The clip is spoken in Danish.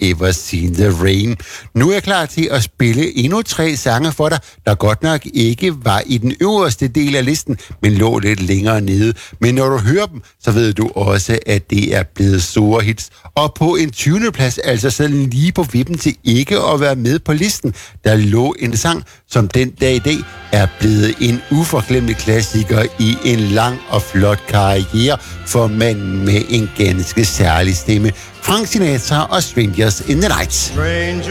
Ever Seen the Rain. Nu er jeg klar til at spille endnu 3 sange for dig, der godt nok ikke var i den øverste del af listen, men lå lidt længere nede. Men når du hører dem, så ved du også, at det er blevet store hits. Og på en 20. plads, altså sådan lige på vippen til ikke at være med på listen, der lå en sang, som den dag i dag er blevet en uforglemmelig klassiker i en lang og flot karriere for manden med en ganske særlig stemme. Frank Sinatra og Strangers in the Night. Strangers